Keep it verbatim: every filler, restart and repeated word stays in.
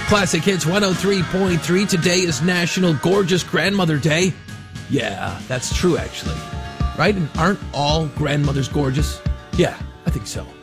Classic Hits one oh three point three. Today is National Gorgeous Grandmother Day. Yeah, that's true, actually. Right? And aren't all grandmothers gorgeous? Yeah, I think so.